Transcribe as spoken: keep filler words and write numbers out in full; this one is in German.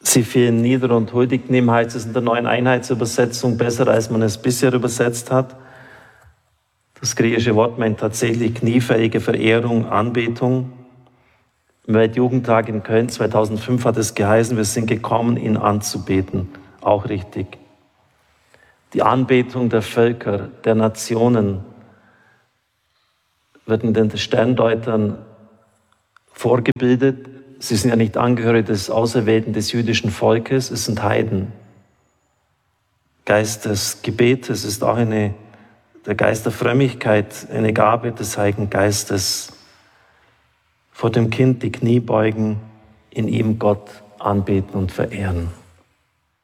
Sie fielen nieder und huldigten ihm, heißt es in der neuen Einheitsübersetzung, besser als man es bisher übersetzt hat. Das griechische Wort meint tatsächlich kniefähige Verehrung, Anbetung. Im Weltjugendtag in Köln zweitausendfünf hat es geheißen, wir sind gekommen, ihn anzubeten. Auch richtig. Die Anbetung der Völker, der Nationen wird in den Sterndeutern vorgebildet. Sie sind ja nicht Angehörige des Auserwählten des jüdischen Volkes, es sind Heiden. Geist des Gebetes ist auch eine, der Geist der Frömmigkeit, eine Gabe des Heiligen Geistes. Vor dem Kind die Knie beugen, in ihm Gott anbeten und verehren.